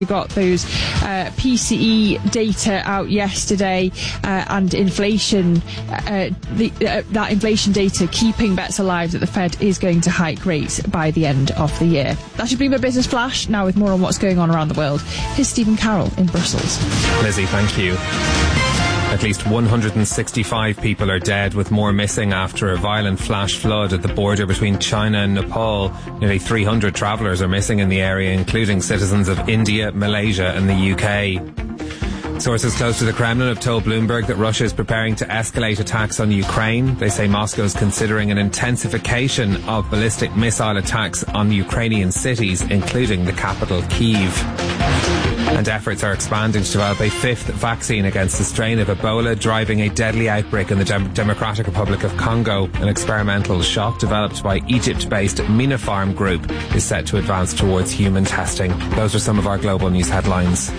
We got those PCE data out yesterday, and inflation, that inflation data keeping bets alive that the Fed is going to hike rates by the end of the year. That should be my business flash. Now with more on what's going on around the world, here's Stephen Carroll in Brussels. Lizzie, thank you. At least 165 people are dead, with more missing after a violent flash flood at the border between China and Nepal. Nearly 300 travellers are missing in the area, including citizens of India, Malaysia and the UK. Sources close to the Kremlin have told Bloomberg that Russia is preparing to escalate attacks on Ukraine. They say Moscow is considering an intensification of ballistic missile attacks on Ukrainian cities, including the capital, Kyiv. And efforts are expanding to develop a fifth vaccine against a strain of Ebola driving a deadly outbreak in the Democratic Republic of Congo. An experimental shot developed by Egypt-based Minapharm Group is set to advance towards human testing. Those are some of our global news headlines.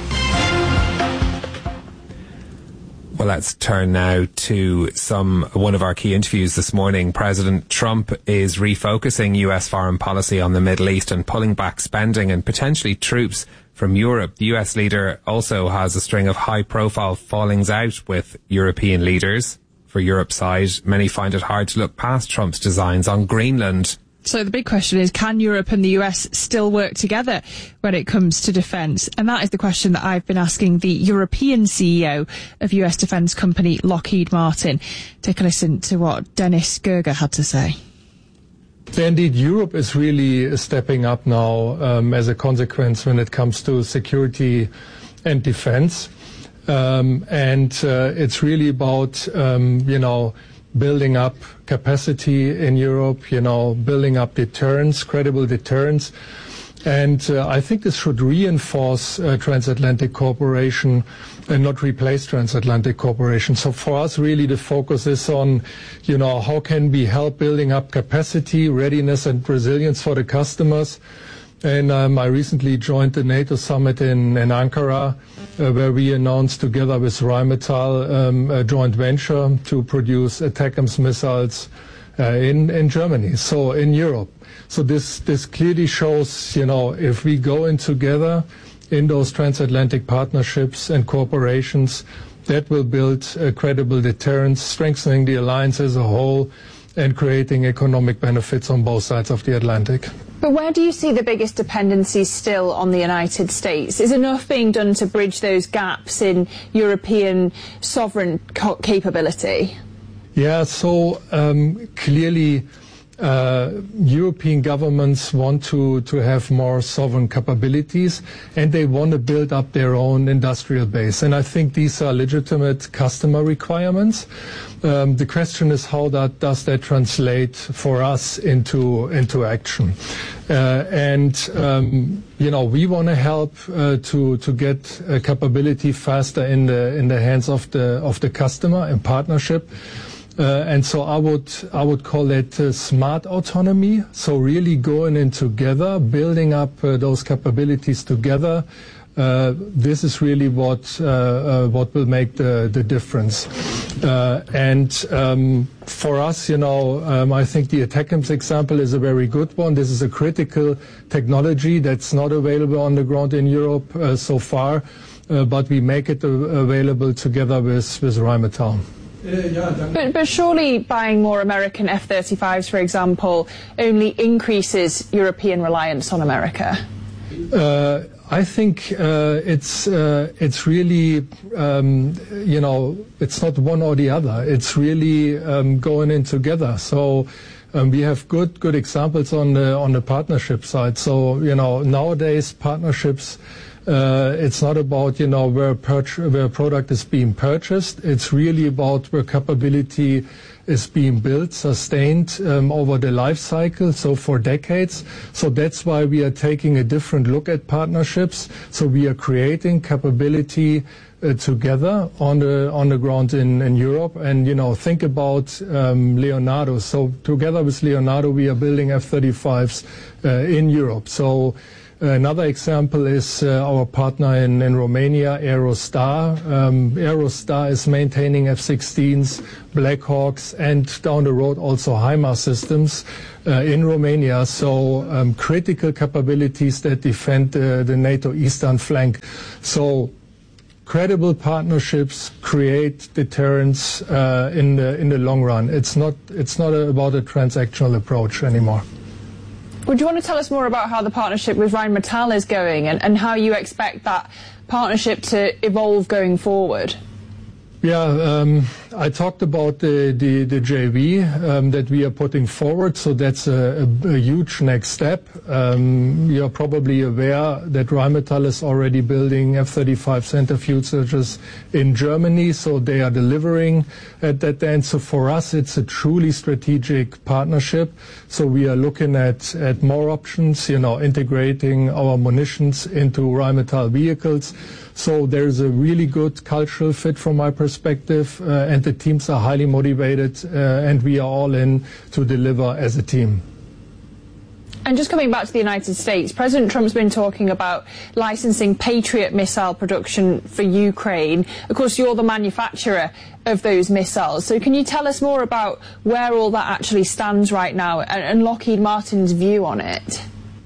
Well, let's turn now to one of our key interviews this morning. President Trump is refocusing US foreign policy on the Middle East and pulling back spending and potentially troops from Europe. The US leader also has a string of high-profile fallings out with European leaders. For Europe's side, many find it hard to look past Trump's designs on Greenland. So the big question is, can Europe and the US still work together when it comes to defence? And that is the question that I've been asking the European CEO of US defence company Lockheed Martin. Take a listen to what Dennis Gerger had to say. Indeed, Europe is really stepping up now as a consequence when it comes to security and defense. It's really about, building up capacity in Europe, building up deterrence, credible deterrence. And I think this should reinforce transatlantic cooperation and not replace transatlantic cooperation. So for us, really, the focus is on, how can we help building up capacity, readiness and resilience for the customers. And I recently joined the NATO summit in Ankara, where we announced together with Rheinmetall a joint venture to produce ATACMS missiles in Germany, so in Europe. So this clearly shows, if we go in together in those transatlantic partnerships and cooperations, that will build a credible deterrence, strengthening the alliance as a whole and creating economic benefits on both sides of the Atlantic. But where do you see the biggest dependencies still on the United States? Is enough being done to bridge those gaps in European sovereign capability? Yeah, so clearly European governments want to have more sovereign capabilities, and they want to build up their own industrial base. And I think these are legitimate customer requirements. The question is, how does that translate for us into action? We want to help to get capability faster in the hands of the customer in partnership. And so I would call it smart autonomy. So really going in together, building up those capabilities together. This is really what will make the difference. For us, I think the ATACMS example is a very good one. This is a critical technology that's not available on the ground in Europe so far, but we make it available together with Rheinmetall. But surely buying more American F-35s, for example, only increases European reliance on America. I think it's really, it's not one or the other. It's really going in together. So we have good examples on the partnership side. So nowadays partnerships. It's not about where a product is being purchased. It's really about where capability is being built, sustained over the life cycle, so for decades. So that's why we are taking a different look at partnerships. So we are creating capability together on the ground in Europe, and think about Leonardo. So together with Leonardo, we are building F-35s in Europe. So Another example is our partner in Romania, Aerostar. Aerostar is maintaining F-16s, Black Hawks, and down the road also HIMARS systems in Romania. So critical capabilities that defend the NATO eastern flank. So credible partnerships create deterrence in the long run. It's not about a transactional approach anymore. Would you want to tell us more about how the partnership with Rheinmetall is going and how you expect that partnership to evolve going forward? Yeah, I talked about the JV that we are putting forward, so that's a huge next step. You're probably aware that Rheinmetall is already building F-35 centrifuges in Germany, so they are delivering at that end. So for us, it's a truly strategic partnership. So we are looking at more options, integrating our munitions into Rheinmetall vehicles. So there's a really good cultural fit from my perspective, and the teams are highly motivated, and we are all in to deliver as a team. And just coming back to the United States, President Trump's been talking about licensing Patriot missile production for Ukraine. Of course, you're the manufacturer of those missiles. So can you tell us more about where all that actually stands right now and Lockheed Martin's view on it?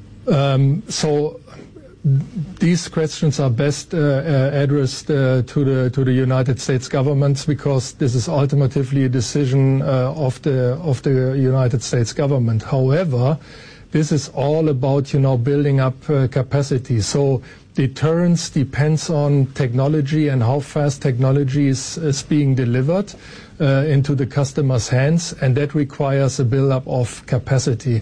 These questions are best addressed to the United States government, because this is ultimately a decision of the United States government. However, this is all about building up capacity. So deterrence depends on technology and how fast technology is being delivered into the customer's hands, and that requires a build-up of capacity.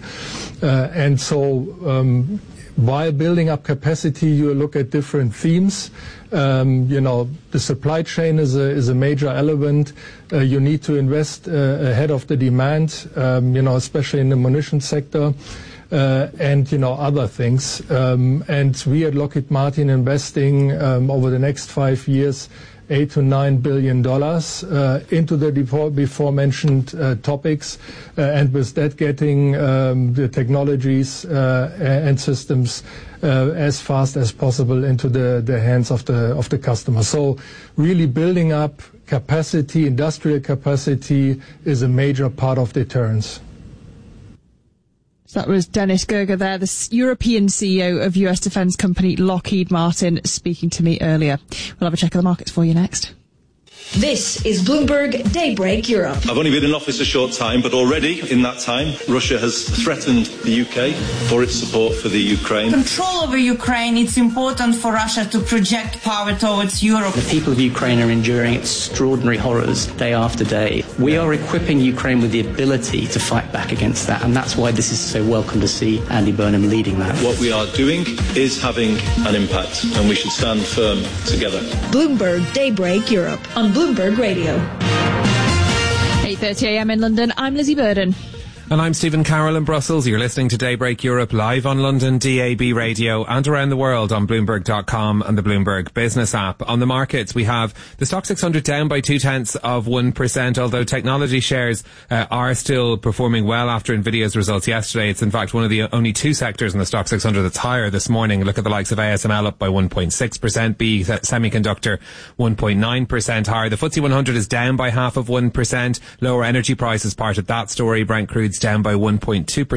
While building up capacity, you look at different themes. The supply chain is a major element. You need to invest ahead of the demand, especially in the munition sector, and other things. And we at Lockheed Martin investing over the next 5 years $8 to $9 billion into the before mentioned topics, and with that getting the technologies and systems as fast as possible into the hands of the customer. So really building up capacity, industrial capacity, is a major part of deterrence. So that was Dennis Gerger there, the European CEO of US defence company Lockheed Martin, speaking to me earlier. We'll have a check of the markets for you next. This is Bloomberg Daybreak Europe. I've only been in office a short time, but already in that time, Russia has threatened the UK for its support for the Ukraine. Control over Ukraine, it's important for Russia to project power towards Europe. The people of Ukraine are enduring extraordinary horrors day after day. We are equipping Ukraine with the ability to fight back against that, and that's why this is so welcome to see Andy Burnham leading that. What we are doing is having an impact, and we should stand firm together. Bloomberg Daybreak Europe on Bloomberg Radio. 8:30 a.m. in London. I'm Lizzie Burden. And I'm Stephen Carroll in Brussels. You're listening to Daybreak Europe live on London DAB radio and around the world on Bloomberg.com and the Bloomberg Business app. On the markets, we have the Stock 600 down by 0.2%, although technology shares are still performing well after Nvidia's results yesterday. It's in fact one of the only two sectors in the Stock 600 that's higher this morning. Look at the likes of ASML up by 1.6%, BE Semiconductor 1.9% higher. The FTSE 100 is down by 0.5%. Lower energy prices part of that story. Brent crude's down by 1.2% to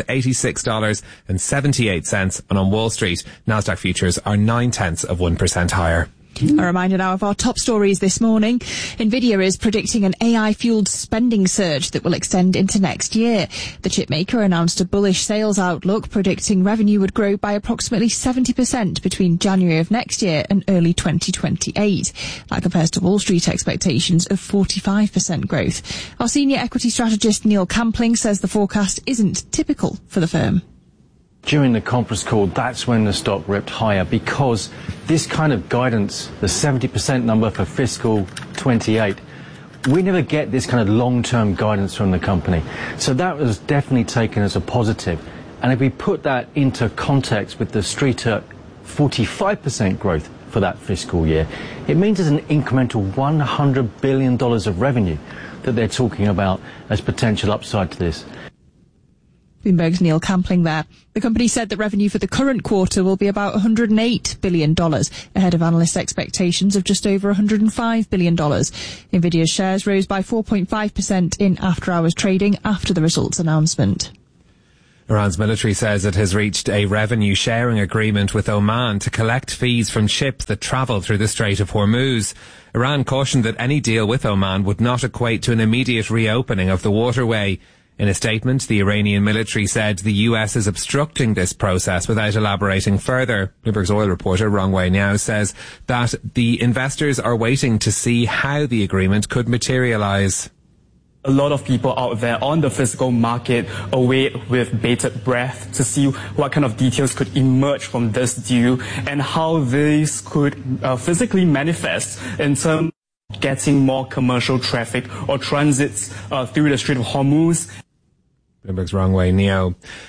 $86.78. And on Wall Street, Nasdaq futures are 0.9% higher. A reminder now of our top stories this morning. Nvidia is predicting an AI-fueled spending surge that will extend into next year. The chipmaker announced a bullish sales outlook, predicting revenue would grow by approximately 70% between January of next year and early 2028. That compares to Wall Street expectations of 45% growth. Our senior equity strategist Neil Campling says the forecast isn't typical for the firm. During the conference call, that's when the stock ripped higher, because this kind of guidance, the 70% number for fiscal 28, we never get this kind of long-term guidance from the company. So that was definitely taken as a positive. And if we put that into context with the street at 45% growth for that fiscal year, it means there's an incremental $100 billion of revenue that they're talking about as potential upside to this. Bloomberg's Neil Campling there. The company said that revenue for the current quarter will be about $108 billion, ahead of analyst expectations of just over $105 billion. Nvidia's shares rose by 4.5% in after-hours trading after the results announcement. Iran's military says it has reached a revenue-sharing agreement with Oman to collect fees from ships that travel through the Strait of Hormuz. Iran cautioned that any deal with Oman would not equate to an immediate reopening of the waterway. In a statement, the Iranian military said the US is obstructing this process without elaborating further. Bloomberg's oil reporter, Rong Wei Niao, says that the investors are waiting to see how the agreement could materialize. A lot of people out there on the physical market await with bated breath to see what kind of details could emerge from this deal and how these could physically manifest in terms of getting more commercial traffic or transits through the Strait of Hormuz. Bloomberg's Rong Wei Niao.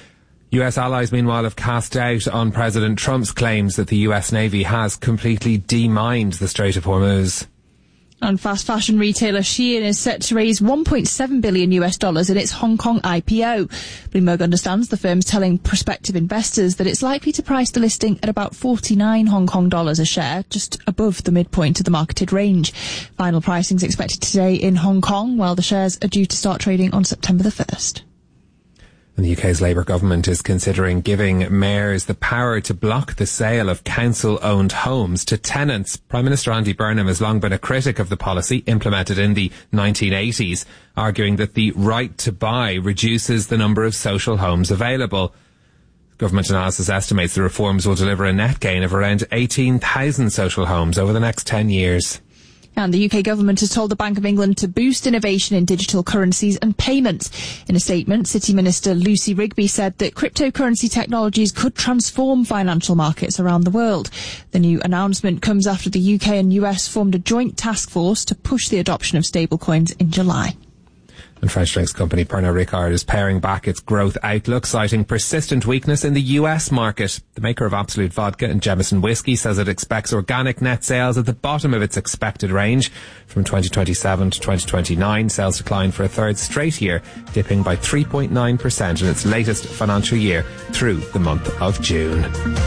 US allies, meanwhile, have cast doubt on President Trump's claims that the US Navy has completely demined the Strait of Hormuz. And fast fashion retailer Shein is set to raise $1.7 billion in its Hong Kong IPO. Bloomberg understands the firm's telling prospective investors that it's likely to price the listing at about 49 Hong Kong dollars a share, just above the midpoint of the marketed range. Final pricing is expected today in Hong Kong, while the shares are due to start trading on September the 1st. And the UK's Labour government is considering giving mayors the power to block the sale of council-owned homes to tenants. Prime Minister Andy Burnham has long been a critic of the policy implemented in the 1980s, arguing that the right to buy reduces the number of social homes available. Government analysis estimates the reforms will deliver a net gain of around 18,000 social homes over the next 10 years. And the UK government has told the Bank of England to boost innovation in digital currencies and payments. In a statement, City Minister Lucy Rigby said that cryptocurrency technologies could transform financial markets around the world. The new announcement comes after the UK and US formed a joint task force to push the adoption of stablecoins in July. And French drinks company Pernod Ricard is paring back its growth outlook, citing persistent weakness in the US market. The maker of Absolut Vodka and Jameson Whiskey says it expects organic net sales at the bottom of its expected range. From 2027 to 2029, sales declined for a third straight year, dipping by 3.9% in its latest financial year through the month of June.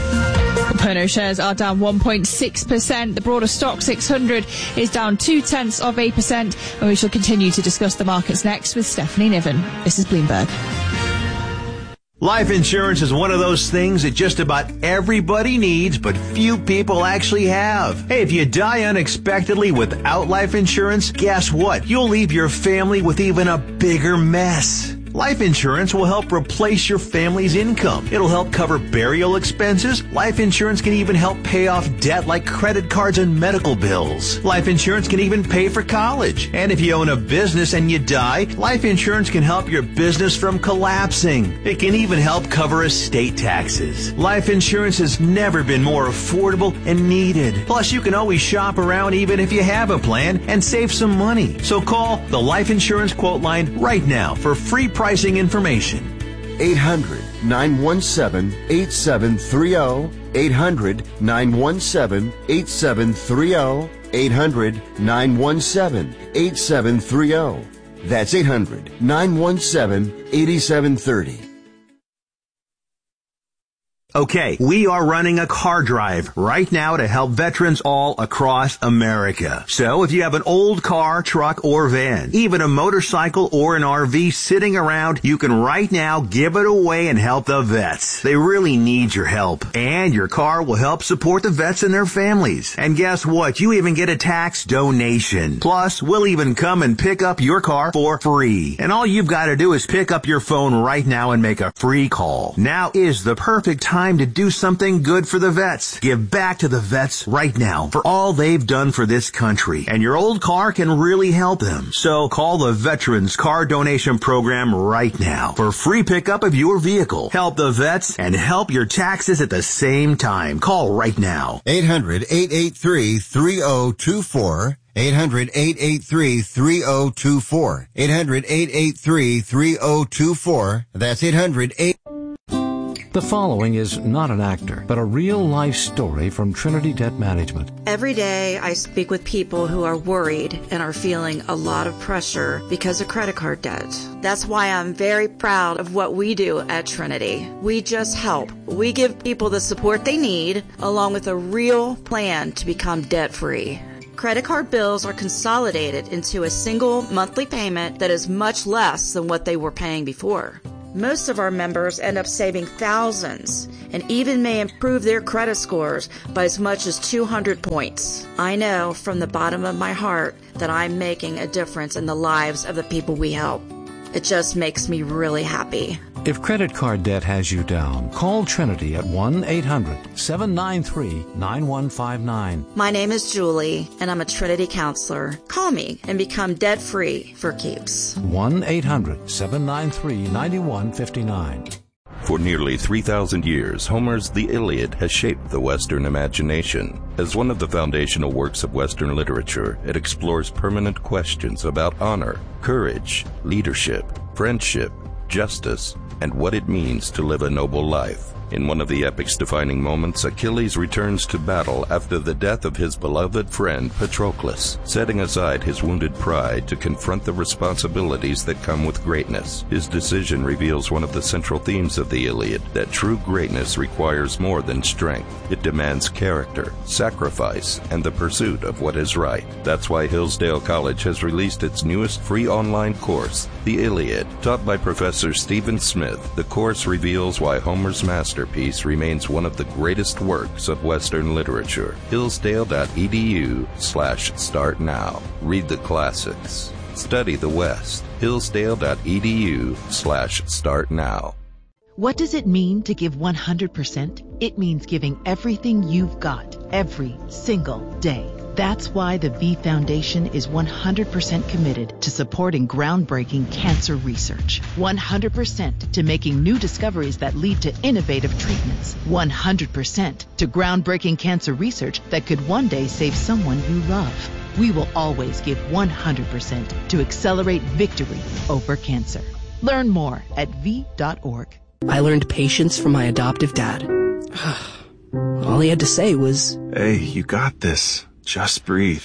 Pernod shares are down 1.6%. The broader stock 600 is down 0.2%, and we shall continue to discuss the markets next with Stephanie Niven. This is Bloomberg. Life insurance is one of those things that just about everybody needs, but few people actually have. Hey, if you die unexpectedly without life insurance, guess what? You'll leave your family with even a bigger mess. Life insurance will help replace your family's income. It'll help cover burial expenses. Life insurance can even help pay off debt like credit cards and medical bills. Life insurance can even pay for college. And if you own a business and you die, life insurance can help your business from collapsing. It can even help cover estate taxes. Life insurance has never been more affordable and needed. Plus, you can always shop around even if you have a plan and save some money. So call the Life Insurance Quote Line right now for free pricing information. 800-917-8730. 800-917-8730. 800-917-8730. That's 800-917-8730. Okay, we are running a car drive right now to help veterans all across America. So if you have an old car, truck, or van, even a motorcycle or an RV sitting around, you can right now give it away and help the vets. They really need your help. And your car will help support the vets and their families. And guess what? You even get a tax donation. Plus, we'll even come and pick up your car for free. And all you've got to do is pick up your phone right now and make a free call. Now is the perfect time to do something good for the vets. Give back to the vets right now for all they've done for this country. And your old car can really help them. So call the Veterans Car Donation Program right now for free pickup of your vehicle. Help the vets and help your taxes at the same time. Call right now. 800-883-3024. 800-883-3024. 800-883-3024. That's 800-8... The following is not an actor, but a real-life story from Trinity Debt Management. Every day I speak with people who are worried and are feeling a lot of pressure because of credit card debt. That's why I'm very proud of what we do at Trinity. We just help. We give people the support they need, along with a real plan to become debt-free. Credit card bills are consolidated into a single monthly payment that is much less than what they were paying before. Most of our members end up saving thousands and even may improve their credit scores by as much as 200 points. I know from the bottom of my heart that I'm making a difference in the lives of the people we help. It just makes me really happy. If credit card debt has you down, call Trinity at 1-800-793-9159. My name is Julie, and I'm a Trinity counselor. Call me and become debt-free for keeps. 1-800-793-9159. For nearly 3,000 years, Homer's The Iliad has shaped the Western imagination. As one of the foundational works of Western literature, it explores permanent questions about honor, courage, leadership, friendship, justice, and what it means to live a noble life. In one of the epic's defining moments, Achilles returns to battle after the death of his beloved friend Patroclus, setting aside his wounded pride to confront the responsibilities that come with greatness. His decision reveals one of the central themes of the Iliad, that true greatness requires more than strength. It demands character, sacrifice, and the pursuit of what is right. That's why Hillsdale College has released its newest free online course, The Iliad. Taught by Professor Stephen Smith, the course reveals why Homer's masterpiece remains one of the greatest works of Western literature. Hillsdale.edu/start now. Read the classics. Study the West. Hillsdale.edu/start now. What does it mean to give 100%? It means giving everything you've got every single day. That's why the V Foundation is 100% committed to supporting groundbreaking cancer research. 100% to making new discoveries that lead to innovative treatments. 100% to groundbreaking cancer research that could one day save someone you love. We will always give 100% to accelerate victory over cancer. Learn more at V.org. I learned patience from my adoptive dad. All he had to say was, "Hey, you got this. Just breathe."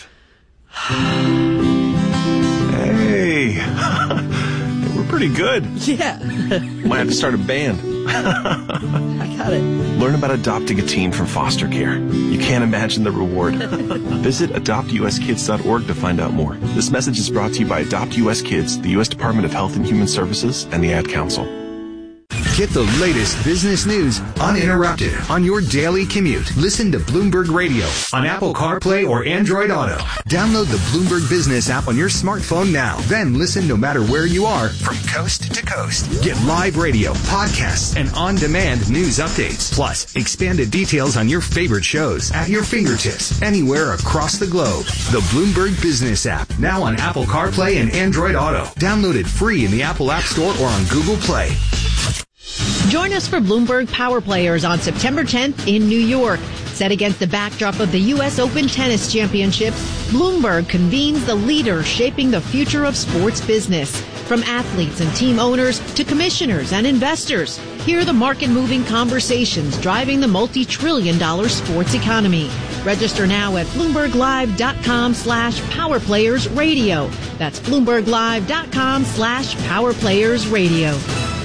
Hey, we're pretty good. Yeah. Might have to start a band. I got it. Learn about adopting a teen from foster care. You can't imagine the reward. Visit adoptuskids.org to find out more. This message is brought to you by Adopt US Kids, the U.S. Department of Health and Human Services, and the Ad Council. Get the latest business news uninterrupted on your daily commute. Listen to Bloomberg Radio on Apple CarPlay or Android Auto. Download the Bloomberg Business app on your smartphone now. Then listen no matter where you are from coast to coast. Get live radio, podcasts, and on-demand news updates. Plus, expanded details on your favorite shows at your fingertips anywhere across the globe. The Bloomberg Business app, now on Apple CarPlay and Android Auto. Download it free in the Apple App Store or on Google Play. Join us for Bloomberg Power Players on September 10th in New York. Set against the backdrop of the U.S. Open Tennis Championships, Bloomberg convenes the leaders shaping the future of sports business. From athletes and team owners to commissioners and investors, hear the market-moving conversations driving the multi-trillion-dollar sports economy. Register now at BloombergLive.com/PowerPlayersRadio. That's BloombergLive.com/PowerPlayersRadio.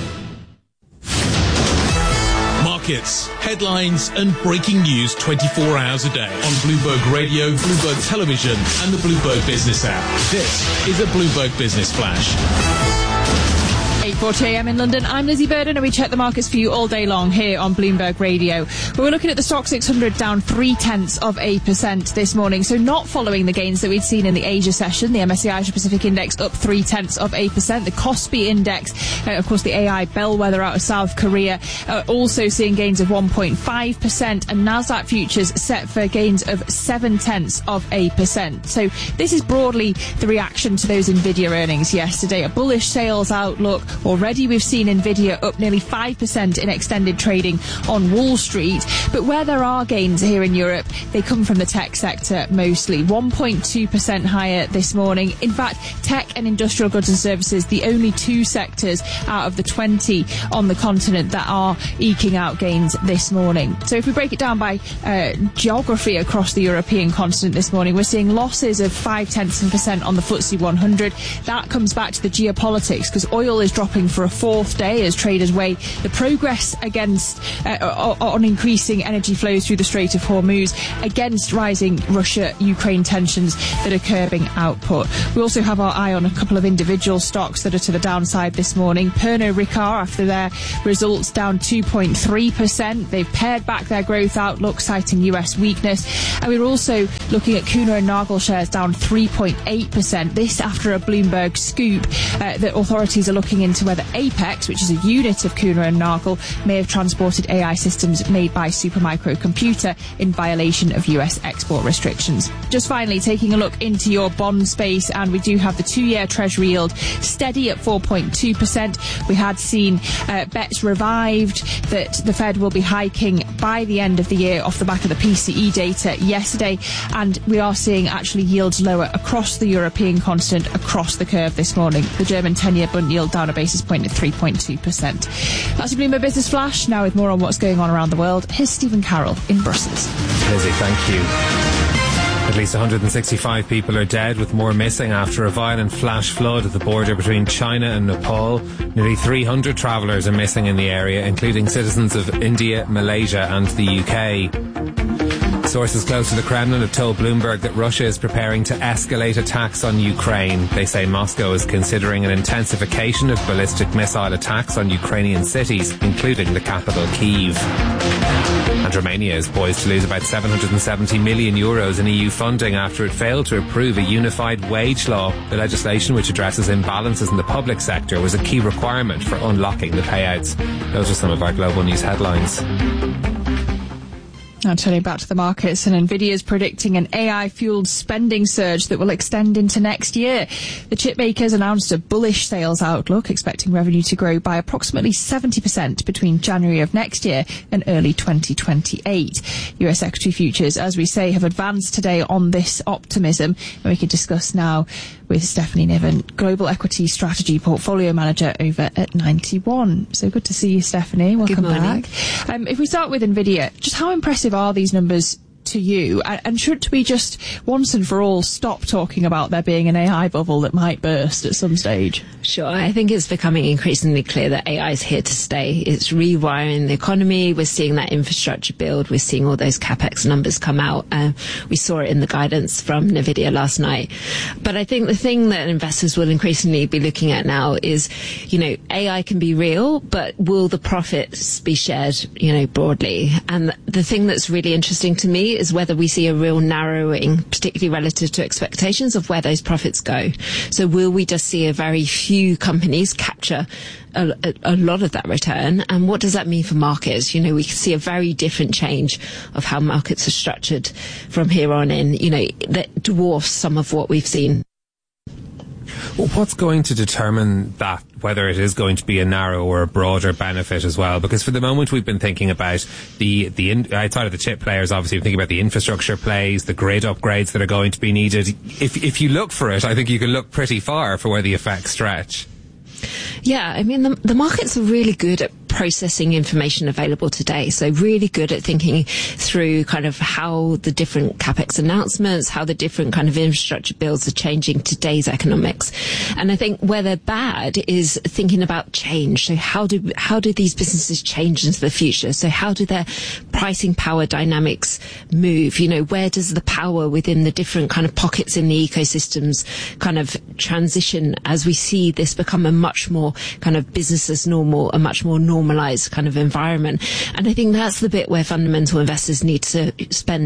Markets, headlines, and breaking news 24 hours a day on Bloomberg Radio, Bloomberg Television, and the Bloomberg Business app. This is a Bloomberg Business Flash. 8:40 a.m. in London. I'm Lizzie Burden, and we check the markets for you all day long here on Bloomberg Radio. We're looking at the Stock 600 down 0.3% this morning, so not following the gains that we'd seen in the Asia session. The MSCI Asia Pacific Index up 0.3%. The Kospi Index, of course, the AI bellwether out of South Korea, also seeing gains of 1.5%, and Nasdaq futures set for gains of 0.7%. So this is broadly the reaction to those Nvidia earnings yesterday. A bullish sales outlook, Already we've seen Nvidia up nearly 5% in extended trading on Wall Street. But where there are gains here in Europe, they come from the tech sector mostly. 1.2% higher this morning. In fact, tech and industrial goods and services, the only two sectors out of the 20 on the continent that are eking out gains this morning. So if we break it down by geography across the European continent this morning, we're seeing losses of 0.5% on the FTSE 100. That comes back to the geopolitics, because oil is dropping for a fourth day as traders weigh the progress against on increasing energy flows through the Strait of Hormuz against rising Russia-Ukraine tensions that are curbing output. We also have our eye on a couple of individual stocks that are to the downside this morning. Pernod Ricard, after their results, down 2.3%. They've pared back their growth outlook, citing US weakness. And we're also looking at Kuehne + Nagel shares down 3.8%. This after a Bloomberg scoop that authorities are looking into whether Apex, which is a unit of Kuehne + Nagel, may have transported AI systems made by Supermicro Computer in violation of US export restrictions. Just finally, taking a look into your bond space, and we do have the 2-year Treasury yield steady at 4.2%. We had seen bets revived that the Fed will be hiking by the end of the year off the back of the PCE data yesterday, and we are seeing actually yields lower across the European continent, across the curve this morning. The German 10-year Bund yield down a basis point at 3.2%. That's your Bloomberg Business Flash. Now with more on what's going on around the world, here's Stephen Carroll in Brussels. Lizzie, thank you. At least 165 people are dead, with more missing after a violent flash flood at the border between China and Nepal. Nearly 300 travellers are missing in the area, including citizens of India, Malaysia and the UK. Sources close to the Kremlin have told Bloomberg that Russia is preparing to escalate attacks on Ukraine. They say Moscow is considering an intensification of ballistic missile attacks on Ukrainian cities, including the capital Kyiv. And Romania is poised to lose about €770 million in EU funding after it failed to approve a unified wage law. The legislation, which addresses imbalances in the public sector, was a key requirement for unlocking the payouts. Those are some of our global news headlines. Now turning back to the markets, and Nvidia is predicting an AI-fueled spending surge that will extend into next year. The chip makers announced a bullish sales outlook, expecting revenue to grow by approximately 70% between January of next year and early 2028. US equity futures, as we say, have advanced today on this optimism, and we can discuss now with Stephanie Niven, Global Equity Strategy Portfolio Manager over at 91. So good to see you, Stephanie. Welcome back. If we start with Nvidia, just how impressive are these numbers to you? And should we just once and for all stop talking about there being an AI bubble that might burst at some stage? Sure. I think it's becoming increasingly clear that AI is here to stay. It's rewiring the economy. We're seeing that infrastructure build. We're seeing all those CapEx numbers come out. We saw it in the guidance from NVIDIA last night. But I think the thing that investors will increasingly be looking at now is, AI can be real, but will the profits be shared, broadly? And the thing that's really interesting to me is whether we see a real narrowing, particularly relative to expectations of where those profits go. So will we just see a very few companies capture a lot of that return? And what does that mean for markets? We can see a very different change of how markets are structured from here on in, that dwarfs some of what we've seen. Well, what's going to determine that, whether it is going to be a narrow or a broader benefit as well? Because for the moment we've been thinking about the outside of the chip players, obviously we're thinking about the infrastructure plays, the grid upgrades that are going to be needed. If you look for it, I think you can look pretty far for where the effects stretch. Yeah, I mean, the markets are really good at processing information available today. So really good at thinking through kind of how the different CapEx announcements, how the different kind of infrastructure builds are changing today's economics. And I think where they're bad is thinking about change. So how do these businesses change into the future? So how do their pricing power dynamics move? Where does the power within the different kind of pockets in the ecosystems kind of transition as we see this become a much more kind of business as normal, a much more normalized kind of environment? And I think that's the bit where fundamental investors need to spend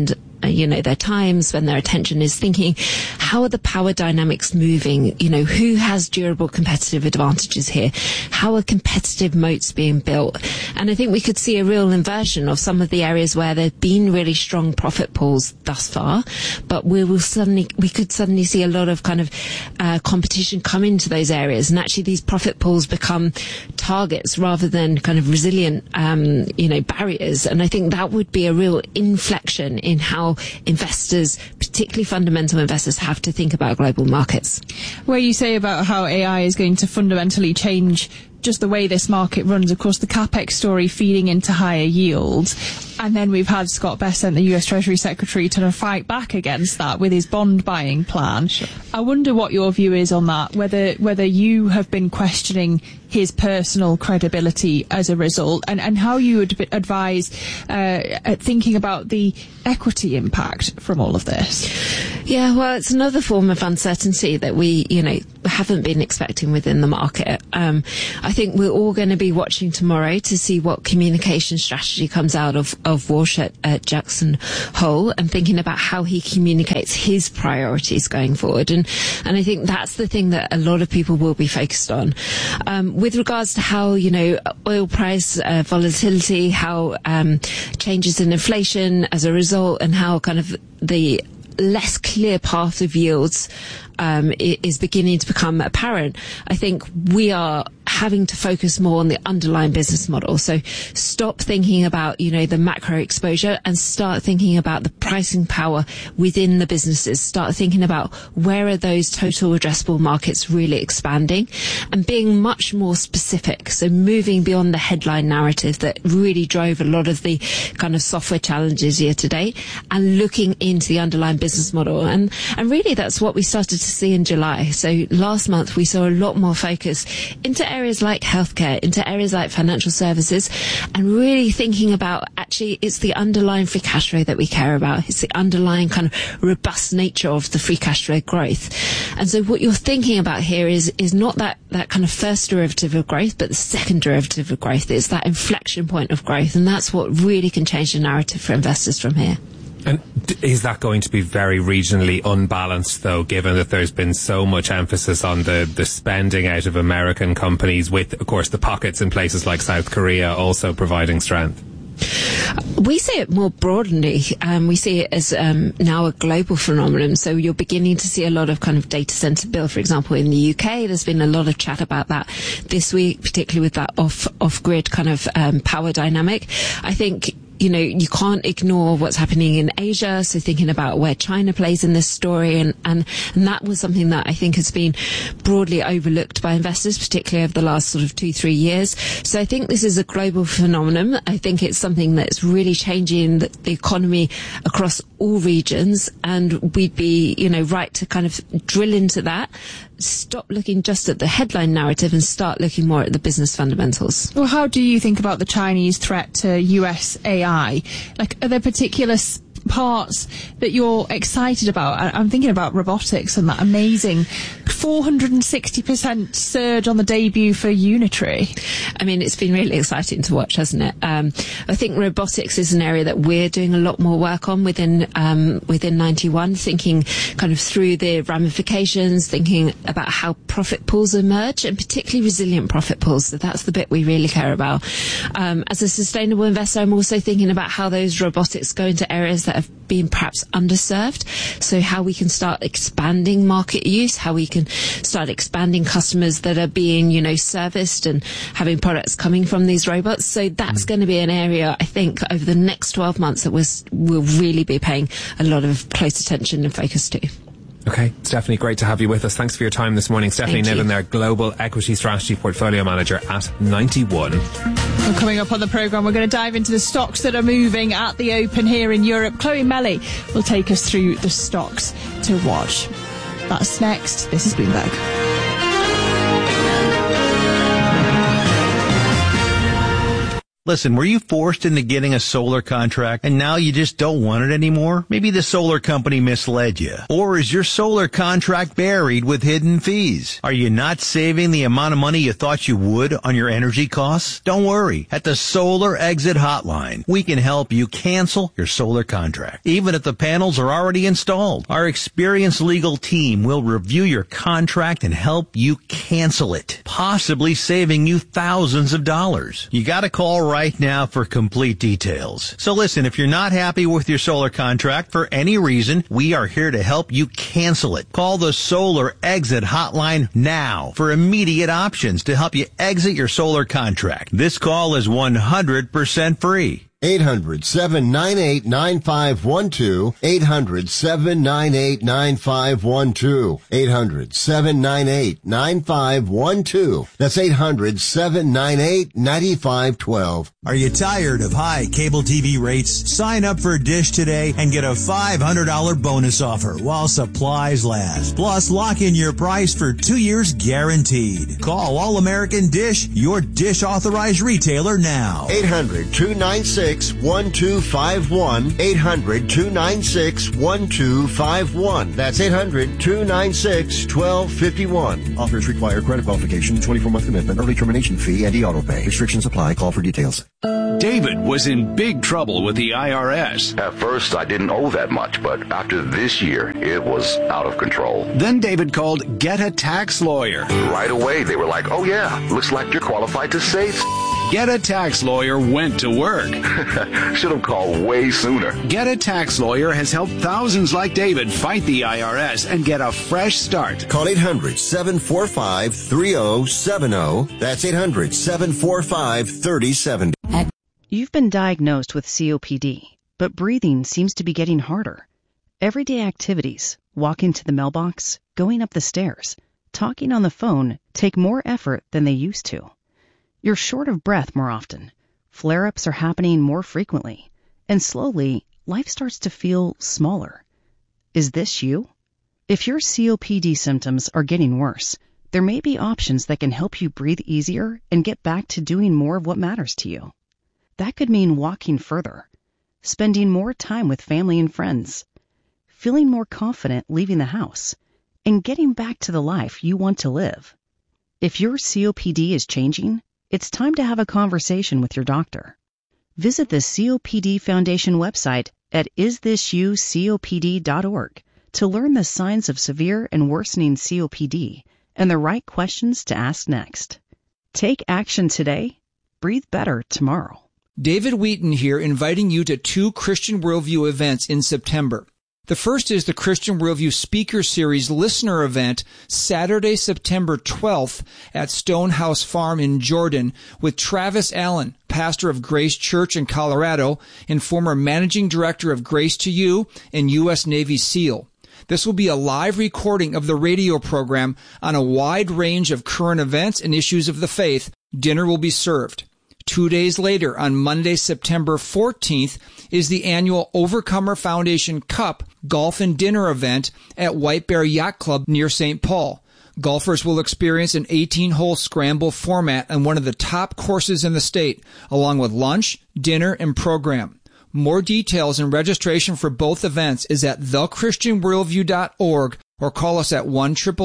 their time, spend their attention is thinking, how are the power dynamics moving? Who has durable competitive advantages here? How are competitive moats being built? And I think we could see a real inversion of some of the areas where there've been really strong profit pools thus far, but we could suddenly see a lot of kind of competition come into those areas, and actually these profit pools become targets rather than kind of resilient barriers. And I think that would be a real inflection in how investors, particularly fundamental investors, have to think about global markets. Where you say about how AI is going to fundamentally change just the way this market runs, of course, the CapEx story feeding into higher yields. And then we've had Scott Bessent, the US Treasury Secretary, to fight back against that with his bond buying plan. Sure. I wonder what your view is on that, whether you have been questioning his personal credibility as a result, and how you would advise thinking about the equity impact from all of this. Yeah, well, it's another form of uncertainty that we, haven't been expecting within the market. I think we're all going to be watching tomorrow to see what communication strategy comes out of Walsh at Jackson Hole, and thinking about how he communicates his priorities going forward. And I think that's the thing that a lot of people will be focused on. With regards to how, oil price volatility, how changes in inflation as a result, and how kind of the less clear path of yields is beginning to become apparent, I think we are having to focus more on the underlying business model. So stop thinking about, the macro exposure and start thinking about the pricing power within the businesses. Start thinking about where are those total addressable markets really expanding, and being much more specific. So moving beyond the headline narrative that really drove a lot of the kind of software challenges year to date, and looking into the underlying business model. And really that's what we started to see in July. So last month we saw a lot more focus into areas like healthcare, into areas like financial services, and really thinking about actually it's the underlying free cash flow that we care about. It's the underlying kind of robust nature of the free cash flow growth. And so what you're thinking about here is not that kind of first derivative of growth, but the second derivative of growth. It's that inflection point of growth, and that's what really can change the narrative for investors from here. And is that going to be very regionally unbalanced, though, given that there's been so much emphasis on the spending out of American companies, with, of course, the pockets in places like South Korea also providing strength? We see it more broadly. We see it as now a global phenomenon. So you're beginning to see a lot of kind of data center build, for example, in the UK. There's been a lot of chat about that this week, particularly with that off-grid kind of power dynamic. I think you can't ignore what's happening in Asia. So thinking about where China plays in this story, and that was something that I think has been broadly overlooked by investors, particularly over the last sort of 2-3 years. So I think this is a global phenomenon. I think it's something that's really changing the economy across all regions, and we'd be, right to kind of drill into that. Stop looking just at the headline narrative and start looking more at the business fundamentals. Well, how do you think about the Chinese threat to US AI? Are there particular parts that you're excited about? I'm thinking about robotics and that amazing 460% surge on the debut for Unitree. I mean, it's been really exciting to watch, hasn't it? I think robotics is an area that we're doing a lot more work on within 91, thinking kind of through the ramifications, thinking about how profit pools emerge, and particularly resilient profit pools. So that's the bit we really care about. As a sustainable investor, I'm also thinking about how those robotics go into areas that have been perhaps underserved. So how we can start expanding market use, how we can start expanding customers that are being, serviced and having products coming from these robots. So that's going to be an area, I think, over the next 12 months that we'll really be paying a lot of close attention and focus to. Okay, Stephanie, great to have you with us. Thanks for your time this morning. Stephanie Niven, their Global Equity Strategy Portfolio Manager at 91. Well, coming up on the programme, we're going to dive into the stocks that are moving at the open here in Europe. Chloe Melly will take us through the stocks to watch. That's next. This is Bloomberg. Listen, were you forced into getting a solar contract and now you just don't want it anymore? Maybe the solar company misled you. Or is your solar contract buried with hidden fees? Are you not saving the amount of money you thought you would on your energy costs? Don't worry. At the Solar Exit Hotline, we can help you cancel your solar contract, even if the panels are already installed. Our experienced legal team will review your contract and help you cancel it, possibly saving you thousands of dollars. You gotta call right now for complete details. So listen, if you're not happy with your solar contract for any reason, we are here to help you cancel it. Call the Solar Exit Hotline now for immediate options to help you exit your solar contract. This call is 100% free. 800-798-9512. 800-798-9512. 800-798-9512. That's 800-798-9512. Are you tired of high cable TV rates? Sign up for Dish today and get a $500 bonus offer while supplies last. Plus, lock in your price for 2 years guaranteed. Call All American Dish, your Dish authorized retailer now. 800-296-1251. 800-296-1251. That's 800-296-1251. Offers require credit qualification, 24-month commitment, early termination fee, and e-auto pay. Restrictions apply. Call for details. David was in big trouble with the IRS. At first, I didn't owe that much, but after this year, it was out of control. Then David called Get a Tax Lawyer. Right away, they were like, oh yeah, looks like you're qualified to save. Get a Tax Lawyer went to work. Should have called way sooner. Get a Tax Lawyer has helped thousands like David fight the IRS and get a fresh start. Call 800-745-3070. That's 800-745-3070. You've been diagnosed with COPD, but breathing seems to be getting harder. Everyday activities, walking to the mailbox, going up the stairs, talking on the phone take more effort than they used to. You're short of breath more often. Flare-ups are happening more frequently. And slowly, life starts to feel smaller. Is this you? If your COPD symptoms are getting worse, there may be options that can help you breathe easier and get back to doing more of what matters to you. That could mean walking further, spending more time with family and friends, feeling more confident leaving the house, and getting back to the life you want to live. If your COPD is changing, it's time to have a conversation with your doctor. Visit the COPD Foundation website at isthisyoucopd.org to learn the signs of severe and worsening COPD and the right questions to ask next. Take action today. Breathe better tomorrow. David Wheaton here, inviting you to 2 Christian Worldview events in September. The first is the Christian Worldview Speaker Series Listener Event, Saturday, September 12th at Stonehouse Farm in Jordan with Travis Allen, pastor of Grace Church in Colorado and former managing director of Grace to You and U.S. Navy SEAL. This will be a live recording of the radio program on a wide range of current events and issues of the faith. Dinner will be served. 2 days later, on Monday, September 14th, is the annual Overcomer Foundation Cup Golf and Dinner event at White Bear Yacht Club near St. Paul. Golfers will experience an 18-hole scramble format on one of the top courses in the state, along with lunch, dinner, and program. More details and registration for both events is at thechristianworldview.org or call us at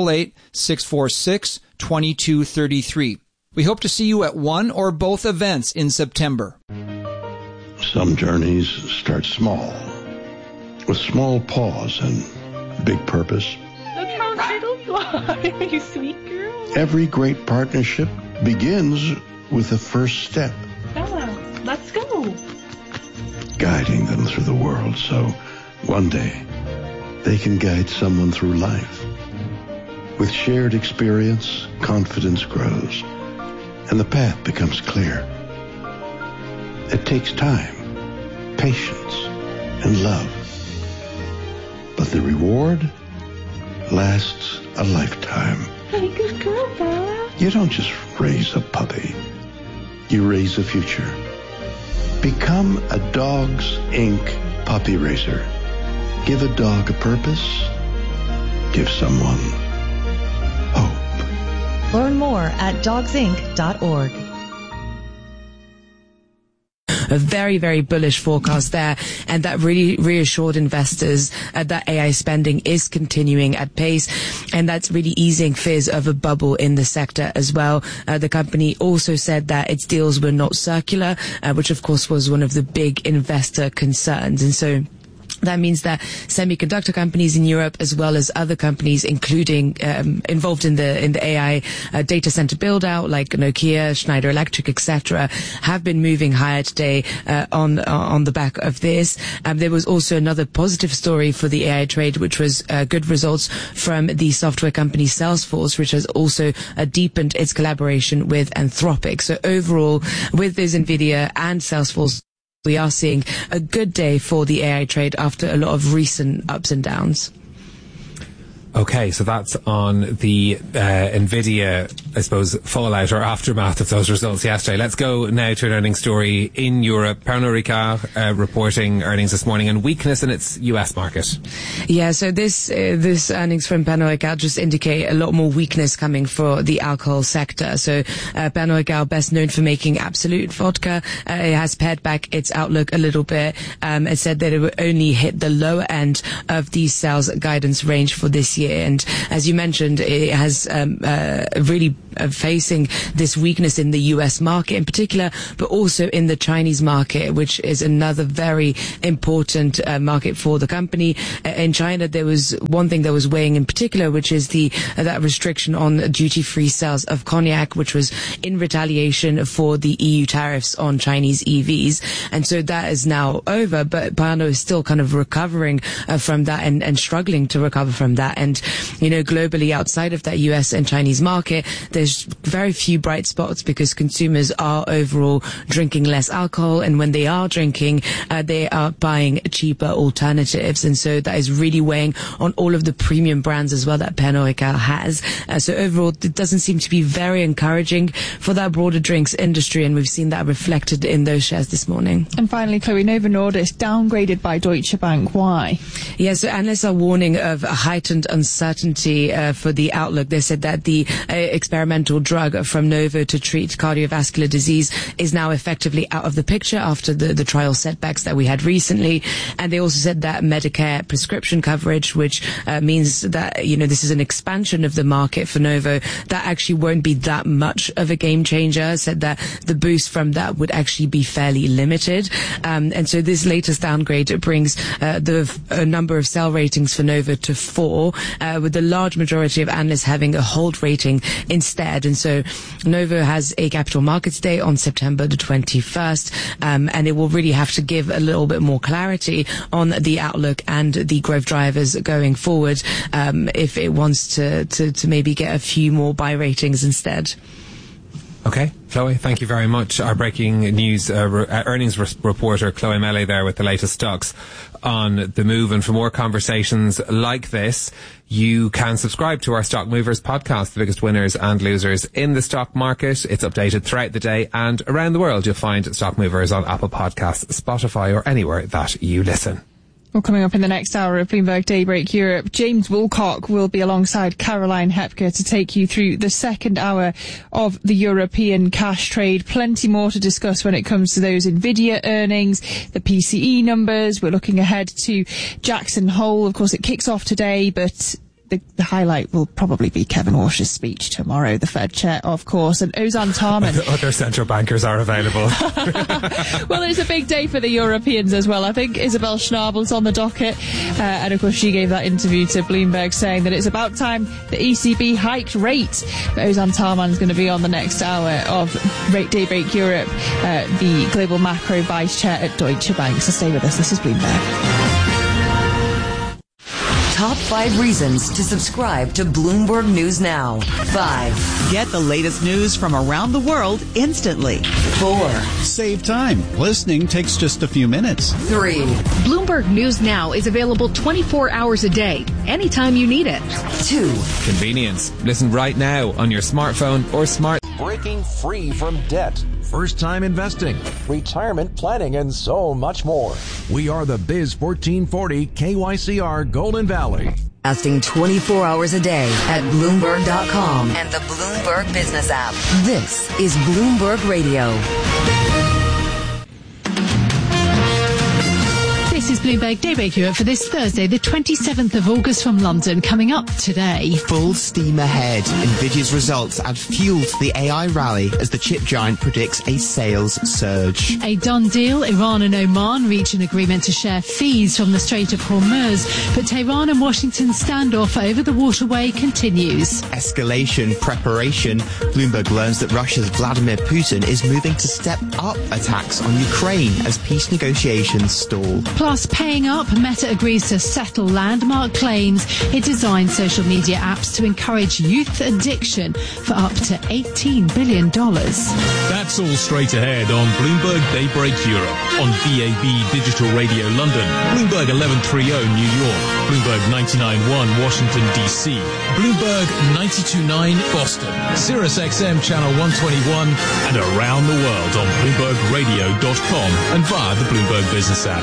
1-888-646-2233. We hope to see you at one or both events in September. Some journeys start small, with small pause and big purpose. Look how little you are, you sweet girl. Every great partnership begins with the first step. Bella, let's go. Guiding them through the world so one day they can guide someone through life. With shared experience, confidence grows, and the path becomes clear. It takes time, patience, and love. But the reward lasts a lifetime. Hey, good girl, Bella. You don't just raise a puppy. You raise a future. Become a Dogs Inc. puppy raiser. Give a dog a purpose. Give someone hope. Learn more at dogsinc.org. a very, very bullish forecast there, and that really reassured investors that AI spending is continuing at pace, and that's really easing fears of a bubble in the sector as well. The company also said that its deals were not circular, which of course was one of the big investor concerns. And so that means that semiconductor companies in Europe, as well as other companies, including involved in the AI data center build out, like Nokia, Schneider Electric, etc., have been moving higher today on the back of this. There was also another positive story for the AI trade, which was good results from the software company Salesforce, which has also deepened its collaboration with Anthropic. So overall, with this NVIDIA and Salesforce, we are seeing a good day for the AI trade after a lot of recent ups and downs. Okay, so that's on the NVIDIA, I suppose, fallout or aftermath of those results yesterday. Let's go now to an earnings story in Europe. Pernod Ricard reporting earnings this morning and weakness in its US market. Yeah, so this earnings from Pernod Ricard just indicate a lot more weakness coming for the alcohol sector. So Pernod Ricard, best known for making Absolut vodka, it has pared back its outlook a little bit. It said that it would only hit the lower end of the sales guidance range for this year. And as you mentioned, it has really facing this weakness in the US market in particular, but also in the Chinese market, which is another very important market for the company. In China, there was one thing that was weighing in particular, which is that restriction on duty-free sales of cognac, which was in retaliation for the EU tariffs on Chinese EVs. And so that is now over, but Pernod is still kind of recovering from that and struggling to recover from that. And, you know, globally outside of that US and Chinese market, there's very few bright spots because consumers are overall drinking less alcohol. And when they are drinking, they are buying cheaper alternatives. And so that is really weighing on all of the premium brands as well that Pernod Ricard has. So overall, it doesn't seem to be very encouraging for that broader drinks industry. And we've seen that reflected in those shares this morning. And finally, Chloe, Novo Nordisk downgraded by Deutsche Bank. Why? Yeah, so analysts are warning of a heightened uncertainty for the outlook. They said that the experimental drug from Novo to treat cardiovascular disease is now effectively out of the picture after the trial setbacks that we had recently. And they also said that Medicare prescription coverage, which means that, you know, this is an expansion of the market for Novo, that actually won't be that much of a game changer. Said that the boost from that would actually be fairly limited. And so this latest downgrade brings the number of sell ratings for Novo to 4, with the large majority of analysts having a hold rating instead. And so Novo has a capital markets day on September the 21st, and it will really have to give a little bit more clarity on the outlook and the growth drivers going forward, if it wants to maybe get a few more buy ratings instead. Okay, Chloe, thank you very much. Our breaking news earnings reporter, Chloe Mele, there with the latest stocks on the move. And for more conversations like this, you can subscribe to our Stock Movers podcast, the biggest winners and losers in the stock market. It's updated throughout the day and around the world. You'll find Stock Movers on Apple Podcasts, Spotify, or anywhere that you listen. Well, coming up in the next hour of Bloomberg Daybreak Europe, James Woolcock will be alongside Caroline Hepker to take you through the second hour of the European cash trade. Plenty more to discuss when it comes to those NVIDIA earnings, the PCE numbers. We're looking ahead to Jackson Hole. Of course, it kicks off today, but the highlight will probably be Kevin Walsh's speech tomorrow, the Fed chair, of course, and Ozan Tarman. Other central bankers are available. Well, it's a big day for the Europeans as well. I think Isabel Schnabel's on the docket, and of course she gave that interview to Bloomberg saying that it's about time the ECB hiked rates. But Ozan Tarman's going to be on the next hour of Daybreak Europe, the global macro vice chair at Deutsche Bank. So stay with us. This is Bloomberg. Top 5 reasons to subscribe to Bloomberg News Now. 5. Get the latest news from around the world instantly. 4. Save time. Listening takes just a few minutes. 3. Bloomberg News Now is available 24 hours a day, anytime you need it. 2. Convenience. Listen right now on your smartphone or smart. Breaking free from debt. First-time investing, retirement planning, and so much more. We are the Biz 1440 KYCR Golden Valley. Casting 24 hours a day at Bloomberg.com and the Bloomberg Business app. This is Bloomberg Radio. This is Bloomberg Daybreak Europe for this Thursday, the 27th of August from London. Coming up today. Full steam ahead. Nvidia's results add fuel to the AI rally as the chip giant predicts a sales surge. A done deal. Iran and Oman reach an agreement to share fees from the Strait of Hormuz. But Tehran and Washington's standoff over the waterway continues. Escalation preparation. Bloomberg learns that Russia's Vladimir Putin is moving to step up attacks on Ukraine as peace negotiations stall. Plus, paying up, Meta agrees to settle landmark claims it designed social media apps to encourage youth addiction for up to $18 billion. That's all straight ahead on Bloomberg Daybreak Europe on DAB Digital Radio London, Bloomberg 1130 New York, Bloomberg 99.1 Washington DC, Bloomberg 92.9 Boston, Sirius XM Channel 121, and around the world on BloombergRadio.com and via the Bloomberg Business app.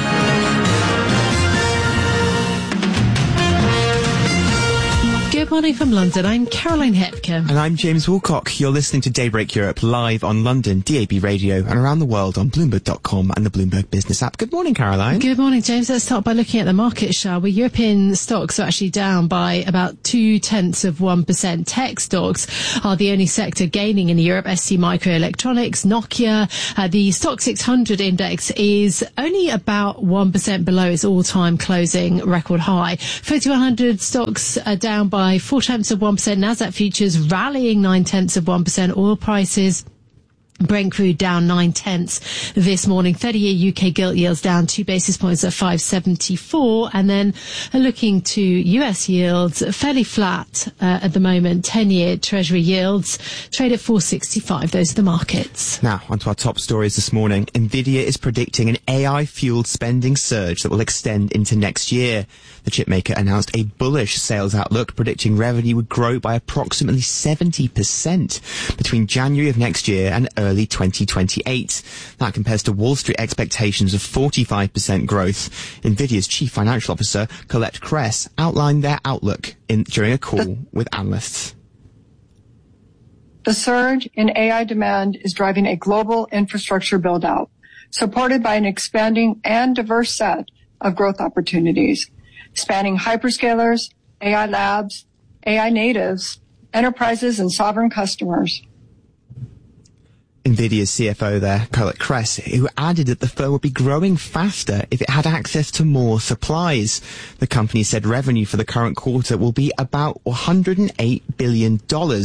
Good morning from London. I'm Caroline Hepker. And I'm James Woolcock. You're listening to Daybreak Europe live on London, DAB Radio, and around the world on Bloomberg.com and the Bloomberg Business app. Good morning, Caroline. Good morning, James. Let's start by looking at the market, shall we? European stocks are actually down by about 0.2%. Tech stocks are the only sector gaining in Europe. ST Microelectronics, Nokia. The Stock 600 index is only about 1% below its all-time closing record high. FTSE 100 stocks are down by 0.4%. Nasdaq futures rallying 0.9%. Oil prices, Brent crude down 0.9 this morning. 30-year UK gilt yields down 2 basis points at 5.74. And then looking to US yields, fairly flat at the moment. 10-year Treasury yields trade at 4.65. Those are the markets. Now, onto our top stories this morning. Nvidia is predicting an AI-fueled spending surge that will extend into next year. The chipmaker announced a bullish sales outlook, predicting revenue would grow by approximately 70% between January of next year and early 2028. That compares to Wall Street expectations of 45% growth. Nvidia's chief financial officer, Colette Kress, outlined their outlook during a call with analysts. The surge in AI demand is driving a global infrastructure build-out, supported by an expanding and diverse set of growth opportunities, spanning hyperscalers, AI labs, AI natives, enterprises, and sovereign customers. Nvidia's CFO there, Colette Kress, who added that the firm would be growing faster if it had access to more supplies. The company said revenue for the current quarter will be about $108 billion,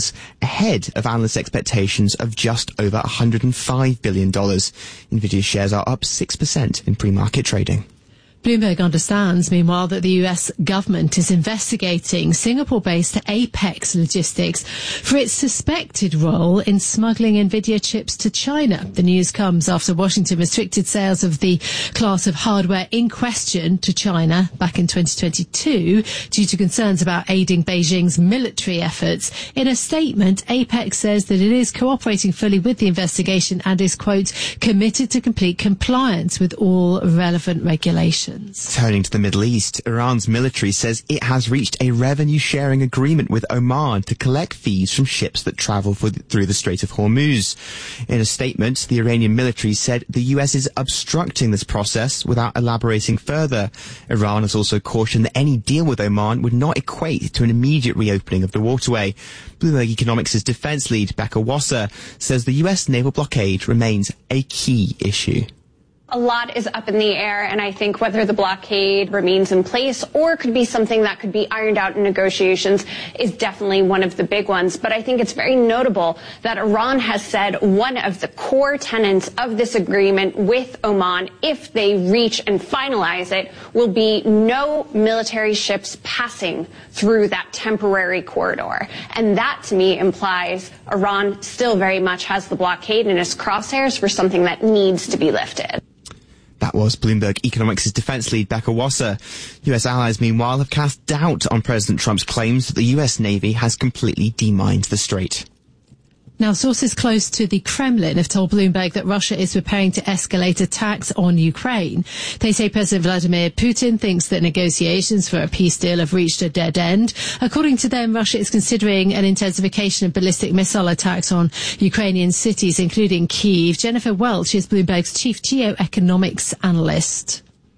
ahead of analyst expectations of just over $105 billion. Nvidia shares are up 6% in pre-market trading. Bloomberg understands, meanwhile, that the US government is investigating Singapore-based Apex Logistics for its suspected role in smuggling Nvidia chips to China. The news comes after Washington restricted sales of the class of hardware in question to China back in 2022 due to concerns about aiding Beijing's military efforts. In a statement, Apex says that it is cooperating fully with the investigation and is, quote, committed to complete compliance with all relevant regulations. Turning to the Middle East, Iran's military says it has reached a revenue-sharing agreement with Oman to collect fees from ships that travel through the Strait of Hormuz. In a statement, the Iranian military said the US is obstructing this process without elaborating further. Iran has also cautioned that any deal with Oman would not equate to an immediate reopening of the waterway. Bloomberg Economics' defense lead, Becca Wasser, says the US naval blockade remains a key issue. A lot is up in the air, and I think whether the blockade remains in place or could be something that could be ironed out in negotiations is definitely one of the big ones. But I think it's very notable that Iran has said one of the core tenets of this agreement with Oman, if they reach and finalize it, will be no military ships passing through that temporary corridor. And that, to me, implies Iran still very much has the blockade in its crosshairs for something that needs to be lifted. That was Bloomberg Economics' defense lead, Becca Wasser. US allies, meanwhile, have cast doubt on President Trump's claims that the US Navy has completely demined the strait. Now, sources close to the Kremlin have told Bloomberg that Russia is preparing to escalate attacks on Ukraine. They say President Vladimir Putin thinks that negotiations for a peace deal have reached a dead end. According to them, Russia is considering an intensification of ballistic missile attacks on Ukrainian cities, including Kyiv. Jennifer Welch is Bloomberg's chief geoeconomics analyst.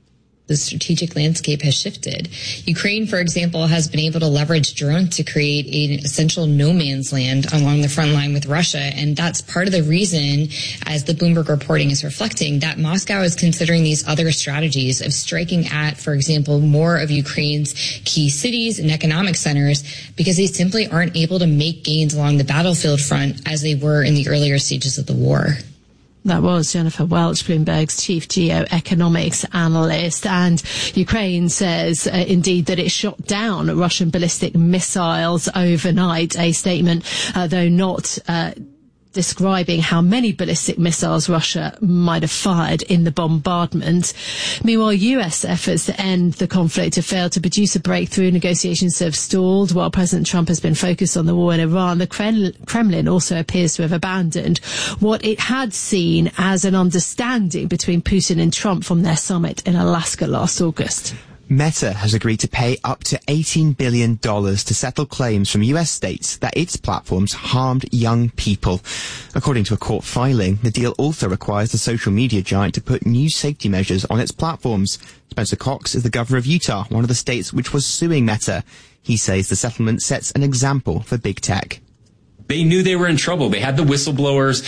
the strategic landscape has shifted. Ukraine, for example, has been able to leverage drones to create an essential no man's land along the front line with Russia. And that's part of the reason, as the Bloomberg reporting is reflecting, that Moscow is considering these other strategies of striking at, for example, more of Ukraine's key cities and economic centers, because they simply aren't able to make gains along the battlefield front as they were in the earlier stages of the war. That was Jennifer Welch, Bloomberg's chief geoeconomics analyst. And Ukraine says, indeed, that it shot down Russian ballistic missiles overnight. A statement, though not describing how many ballistic missiles Russia might have fired in the bombardment. Meanwhile, US efforts to end the conflict have failed to produce a breakthrough. Negotiations have stalled while President Trump has been focused on the war in Iran. The Kremlin also appears to have abandoned what it had seen as an understanding between Putin and Trump from their summit in Alaska last August. Meta has agreed to pay up to $18 billion to settle claims from US states that its platforms harmed young people. According to a court filing, the deal also requires the social media giant to put new safety measures on its platforms. Spencer Cox is the governor of Utah, one of the states which was suing Meta. He says the settlement sets an example for big tech. They knew they were in trouble. They had the whistleblowers.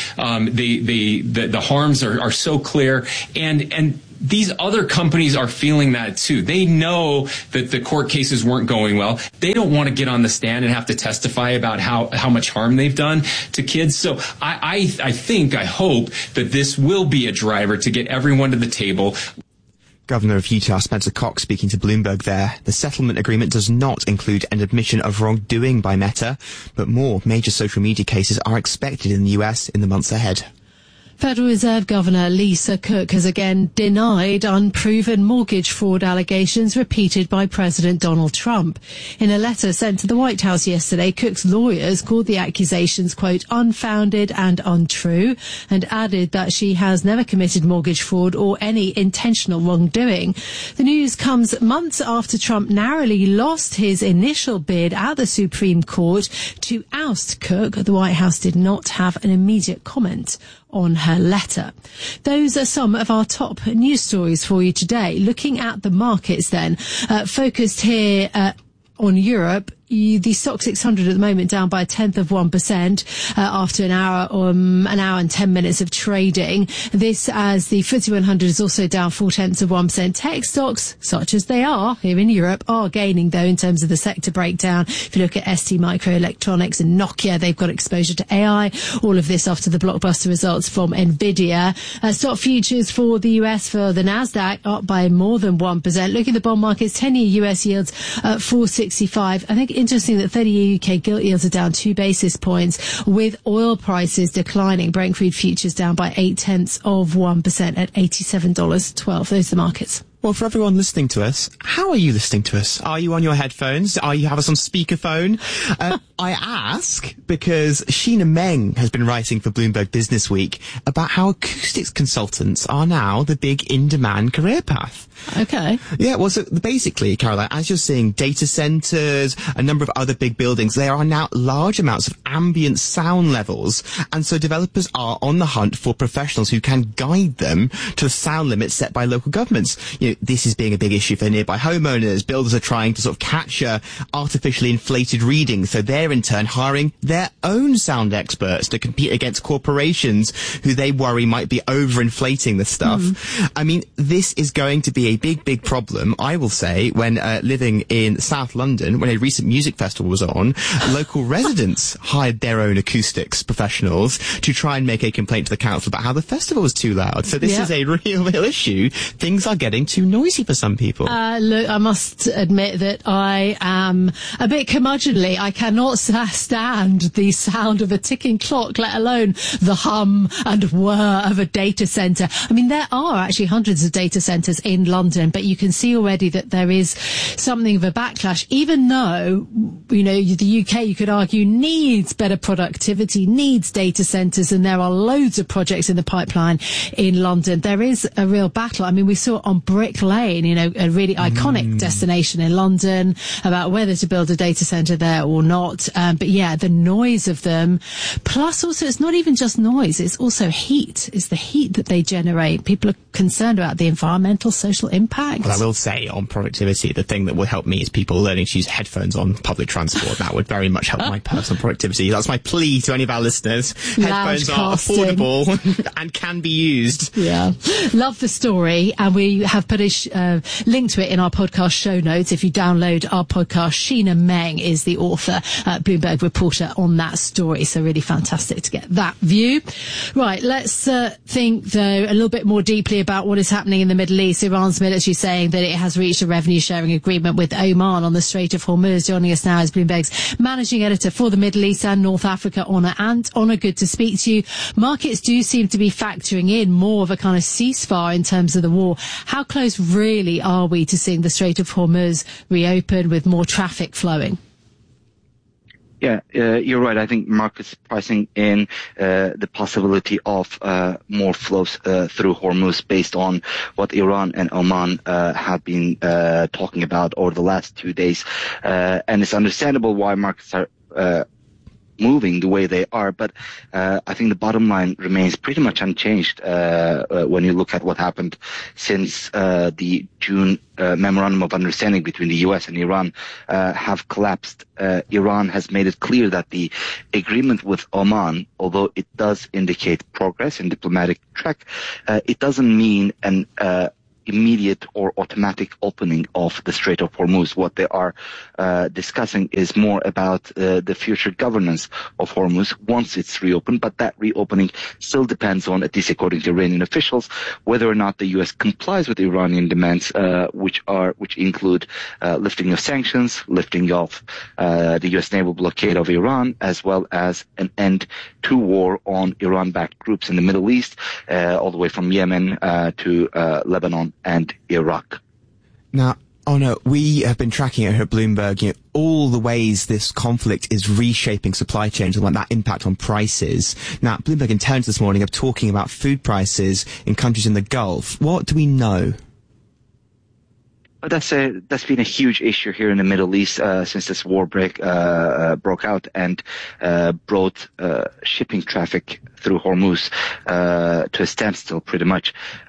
The harms are so clear. And these other companies are feeling that too. They know that the court cases weren't going well. They don't want to get on the stand and have to testify about how much harm they've done to kids. So I hope that this will be a driver to get everyone to the table. Governor of Utah, Spencer Cox, speaking to Bloomberg there. The settlement agreement does not include an admission of wrongdoing by Meta, but more major social media cases are expected in the US in the months ahead. Federal Reserve Governor Lisa Cook has again denied unproven mortgage fraud allegations repeated by President Donald Trump. In a letter sent to the White House yesterday, Cook's lawyers called the accusations, quote, unfounded and untrue, and added that she has never committed mortgage fraud or any intentional wrongdoing. The news comes months after Trump narrowly lost his initial bid at the Supreme Court to oust Cook. The White House did not have an immediate comment on her letter. Those are some of our top news stories for you today. Looking at the markets then, focused here on Europe. The Stoxx 600 at the moment down by 0.1% after an hour and 10 minutes of trading. This as the FTSE 100 is also down 0.4%. Tech stocks, such as they are here in Europe, are gaining though in terms of the sector breakdown. If you look at ST Microelectronics and Nokia, they've got exposure to AI. All of this after the blockbuster results from Nvidia. Stock futures for the US for the Nasdaq up by more than 1%. Look at the bond markets, 10-year US yields at 4.65. I think interesting that 30-year UK gilt yields are down 2 basis points, with oil prices declining. Brent crude futures down by 0.8% at $87.12. Those are the markets. Well, for everyone listening to us, how are you listening to us? Are you on your headphones? Are you have us on speakerphone? I ask because Sheena Meng has been writing for Bloomberg Business Week about how acoustics consultants are now the big in-demand career path. Okay. Yeah, well, so basically, Caroline, as you're seeing data centers, a number of other big buildings, there are now large amounts of ambient sound levels. And so developers are on the hunt for professionals who can guide them to the sound limits set by local governments. You know, this is being a big issue for nearby homeowners. Builders are trying to sort of capture artificially inflated readings, so they're in turn hiring their own sound experts to compete against corporations who they worry might be overinflating the stuff. I mean, this is going to be a big problem, I will say, when living in South London, when a recent music festival was on, local residents hired their own acoustics professionals to try and make a complaint to the council about how the festival was too loud. So this is a real issue. Things are getting too noisy for some people. Look, I must admit that I am a bit curmudgeonly. I cannot stand the sound of a ticking clock, let alone the hum and whir of a data centre. I mean, there are actually hundreds of data centres in London, but you can see already that there is something of a backlash, even though, you know, the UK, you could argue, needs better productivity, needs data centres, and there are loads of projects in the pipeline in London. There is a real battle. I mean, we saw it on Brick Brick Lane, a really iconic destination in London, about whether to build a data center there or not. But yeah, the noise of them. Plus also, it's not even just noise, it's also heat. It's the heat that they generate. People are concerned about the environmental, social impact. Well, I will say on productivity, the thing that will help me is people learning to use headphones on public transport. That would very much help my personal productivity. That's my plea to any of our listeners. Headphones are affordable and can be used. Yeah. Love the story. And we have put a link to it in our podcast show notes. If you download our podcast, Sheena Meng is the author, Bloomberg reporter on that story. So really fantastic to get that view. Right. Let's think, though, a little bit more deeply about what is happening in the Middle East. Iran's military saying that it has reached a revenue sharing agreement with Oman on the Strait of Hormuz. Joining us now is Bloomberg's managing editor for the Middle East and North Africa, Honor, good to speak to you. Markets do seem to be factoring in more of a kind of ceasefire in terms of the war. How close really are we to seeing the Strait of Hormuz reopen with more traffic flowing? Yeah, you're right. I think markets pricing in the possibility of more flows through Hormuz based on what Iran and Oman have been talking about over the last 2 days. And it's understandable why markets are moving the way they are, but I think the bottom line remains pretty much unchanged when you look at what happened since the June memorandum of understanding between the U.S. and Iran have collapsed. Iran has made it clear that the agreement with Oman, although it does indicate progress in diplomatic track, it doesn't mean an immediate or automatic opening of the Strait of Hormuz. What they are discussing is more about the future governance of Hormuz once it's reopened, but that reopening still depends on, at least according to Iranian officials, whether or not the U.S. complies with Iranian demands, which include lifting of sanctions, lifting of the U.S. naval blockade of Iran, as well as an end to war on Iran-backed groups in the Middle East, all the way from Yemen to Lebanon and Iraq. Now, we have been tracking it here at Bloomberg, all the ways this conflict is reshaping supply chains and that impact on prices. Now, Bloomberg Intelligence this morning are talking about food prices in countries in the Gulf. What do we know? That's been a huge issue here in the Middle East since this war broke out and brought shipping traffic through Hormuz to a standstill, pretty much.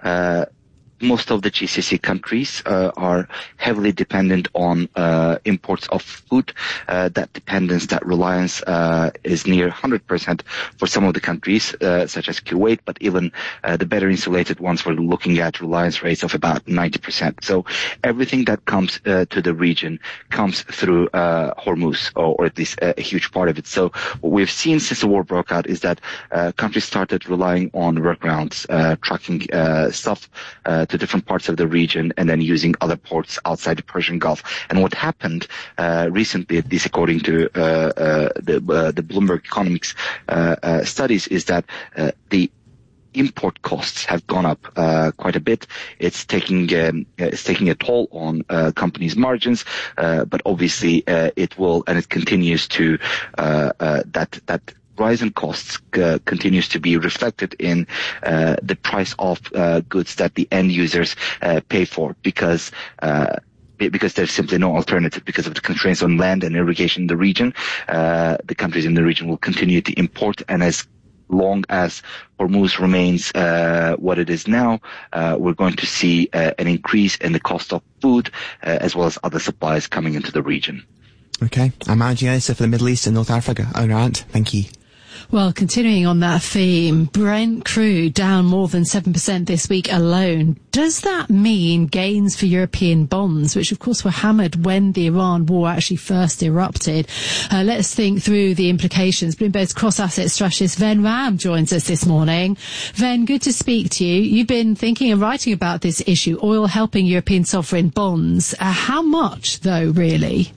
Most of the GCC countries are heavily dependent on imports of food. That dependence, that reliance is near 100% for some of the countries, such as Kuwait, but even the better insulated ones, we're looking at reliance rates of about 90%. So everything that comes to the region comes through Hormuz, or at least a huge part of it. So what we've seen since the war broke out is that countries started relying on workarounds, trucking stuff to different parts of the region and then using other ports outside the Persian Gulf. And what happened recently, at least according to the Bloomberg Economics studies, is that the import costs have gone up quite a bit. It's taking a toll on companies' margins, but obviously it will, and it continues to that rise in costs continues to be reflected in the price of goods that the end users pay for, because there's simply no alternative because of the constraints on land and irrigation in the region. The countries in the region will continue to import, and as long as Hormuz remains what it is now, we're going to see an increase in the cost of food as well as other supplies coming into the region. Okay. I'm managing editor for the Middle East and North Africa, Honor, thank you. Well, continuing on that theme, Brent crude down more than 7% this week alone. Does that mean gains for European bonds, which of course were hammered when the Iran war actually first erupted? Let's think through the implications. Bloomberg's cross-asset strategist Ven Ram joins us this morning. Ven, good to speak to you. You've been thinking and writing about this issue, oil helping European sovereign bonds. How much, though, really?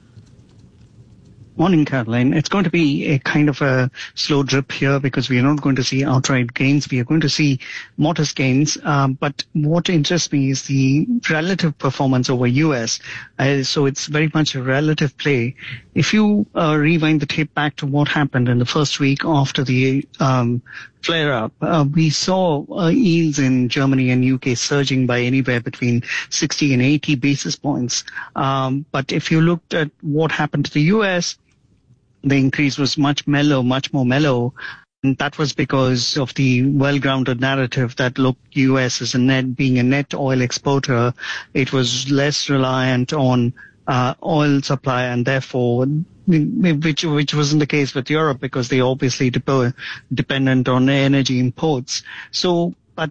Morning, Caroline. It's going to be a kind of a slow drip here because we are not going to see outright gains. We are going to see modest gains. But what interests me is the relative performance over US. So it's very much a relative play. If you rewind the tape back to what happened in the first week after the flare up. We saw yields in Germany and UK surging by anywhere between 60 and 80 basis points. But if you looked at what happened to the US, the increase was much more mellow. And that was because of the well-grounded narrative that, look, US is being a net oil exporter. It was less reliant on oil supply, and therefore, which wasn't the case with Europe because they obviously dependent on energy imports. So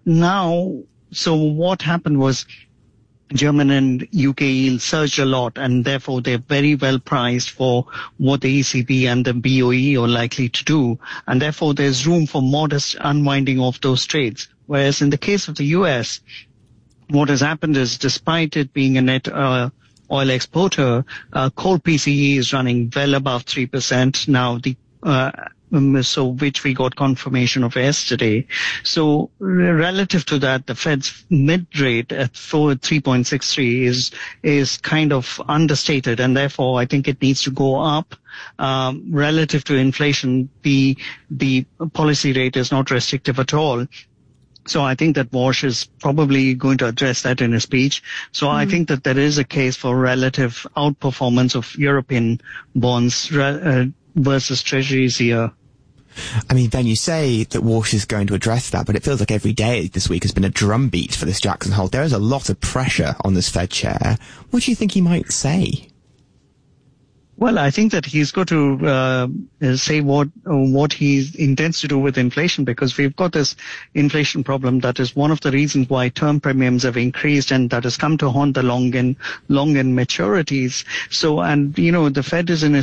what happened was German and UK yields surged a lot, and therefore they're very well priced for what the ECB and the BOE are likely to do, and therefore there's room for modest unwinding of those trades. Whereas in the case of the US, what has happened is, despite it being a net oil exporter, core PCE is running well above 3% now. Which we got confirmation of yesterday. So relative to that, the Fed's mid rate at 3.63 is kind of understated, and therefore I think it needs to go up. Relative to inflation, the policy rate is not restrictive at all. So I think that Walsh is probably going to address that in his speech. So I think that there is a case for relative outperformance of European bonds versus treasuries here. I mean, Ben, you say that Walsh is going to address that, but it feels like every day this week has been a drumbeat for this Jackson Hole. There is a lot of pressure on this Fed chair. What do you think he might say? Well, I think that he's got to say what he intends to do with inflation, because we've got this inflation problem that is one of the reasons why term premiums have increased, and that has come to haunt the long end maturities. So, and the Fed is in a